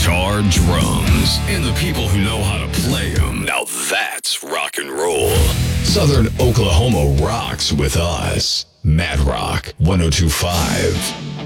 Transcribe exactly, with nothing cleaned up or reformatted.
guitar, drums, and the people who know how to play them. Now that's rock and roll. Southern Oklahoma rocks with us. Mad Rock one oh two point five.